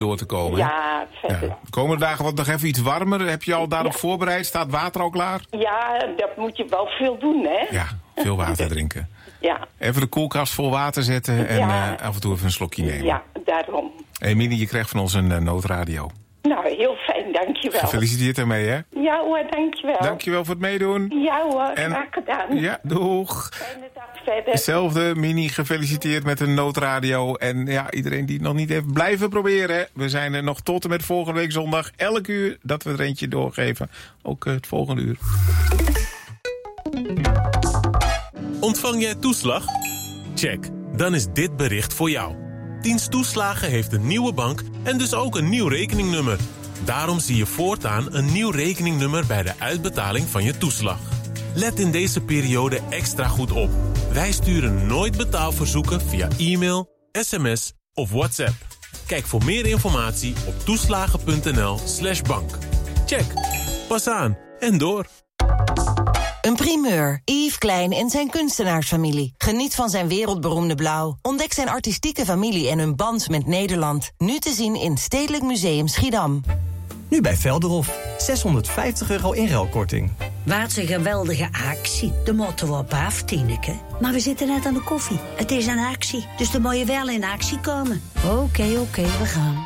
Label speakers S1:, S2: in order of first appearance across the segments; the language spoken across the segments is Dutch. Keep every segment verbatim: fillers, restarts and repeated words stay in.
S1: door te komen.
S2: Ja, verder.
S1: Ja. De komende dagen wordt het nog even iets warmer. Heb je al daarop ja. voorbereid? Staat water al klaar?
S2: Ja, dat moet je wel veel doen, hè?
S1: Ja, veel water drinken.
S2: Ja.
S1: Even de koelkast vol water zetten en ja. uh, af en toe even een slokje nemen.
S2: Ja, daarom.
S1: Hey Minnie, je krijgt van ons een uh, noodradio.
S2: Nou, heel fijn, dankjewel.
S1: Gefeliciteerd ermee, hè?
S2: Ja hoor, dankjewel.
S1: Dankjewel voor het meedoen.
S2: Ja hoor,
S1: en,
S2: graag gedaan.
S1: Ja, doeg.
S2: Fijne dag verder.
S1: Hetzelfde, Minnie, gefeliciteerd met een noodradio. En ja, iedereen die het nog niet heeft, blijven proberen. We zijn er nog tot en met volgende week zondag. Elk uur dat we er eentje doorgeven. Ook uh, het volgende uur.
S3: Ontvang jij toeslag? Check, dan is dit bericht voor jou. Dienst Toeslagen heeft een nieuwe bank en dus ook een nieuw rekeningnummer. Daarom zie je voortaan een nieuw rekeningnummer bij de uitbetaling van je toeslag. Let in deze periode extra goed op. Wij sturen nooit betaalverzoeken via e-mail, sms of WhatsApp. Kijk voor meer informatie op toeslagen.nl slash bank. Check, pas aan en door.
S4: Een primeur. Yves Klein en zijn kunstenaarsfamilie. Geniet van zijn wereldberoemde blauw. Ontdek zijn artistieke familie en hun band met Nederland. Nu te zien in Stedelijk Museum Schiedam.
S5: Nu bij Velderhof. zeshonderdvijftig euro inruilkorting.
S6: Wat een geweldige actie. De moeten we op af, Tineke. Maar we zitten net aan de koffie. Het is een actie, dus dan moet je wel in actie komen. Oké, okay, oké, okay, we gaan.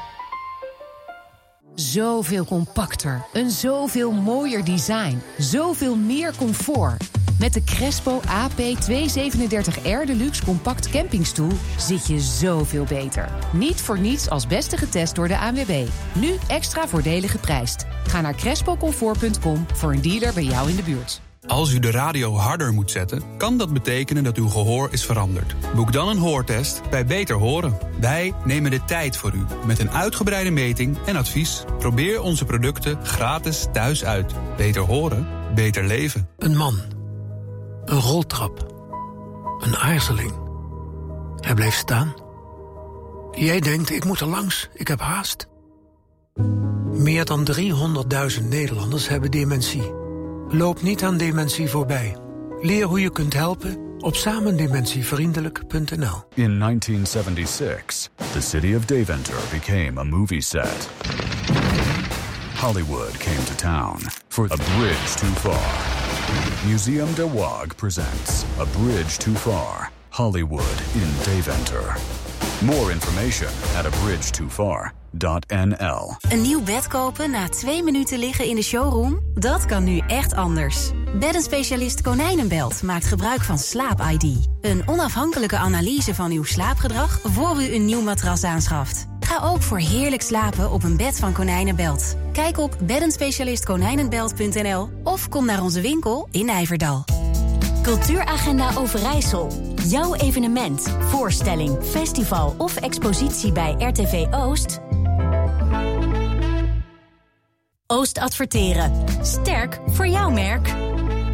S7: Zoveel compacter, een zoveel mooier design, zoveel meer comfort. Met de Crespo A P tweehonderdzevenendertig R Deluxe Compact Campingstoel zit je zoveel beter. Niet voor niets als beste getest door de A N W B. Nu extra voordelig geprijsd. Ga naar crespo comfort punt com voor een dealer bij jou in de buurt.
S8: Als u de radio harder moet zetten, kan dat betekenen dat uw gehoor is veranderd. Boek dan een hoortest bij Beter Horen. Wij nemen de tijd voor u met een uitgebreide meting en advies. Probeer onze producten gratis thuis uit. Beter horen, beter leven.
S9: Een man. Een roltrap. Een aarzeling. Hij bleef staan. Jij denkt, ik moet er langs, ik heb haast. Meer dan driehonderdduizend Nederlanders hebben dementie. Loop niet aan dementie voorbij. Leer hoe je kunt helpen op samendementievriendelijk punt n l.
S10: In nineteen seventy-six, the city of Deventer became a movie set. Hollywood came to town for A Bridge Too Far. Museum de Waag presents A Bridge Too Far, Hollywood in Deventer. More information at a bridge too far dot n l.
S11: Een nieuw bed kopen na twee minuten liggen in de showroom? Dat kan nu echt anders. Beddenspecialist Konijnenbelt maakt gebruik van Slaap I D. Een onafhankelijke analyse van uw slaapgedrag voor u een nieuw matras aanschaft. Ga ook voor heerlijk slapen op een bed van Konijnenbelt. Kijk op beddenspecialist konijnenbelt punt n l of kom naar onze winkel in Nijverdal.
S12: Cultuuragenda Overijssel. Jouw evenement, voorstelling, festival of expositie bij R T V Oost? Oost adverteren. Sterk voor jouw merk.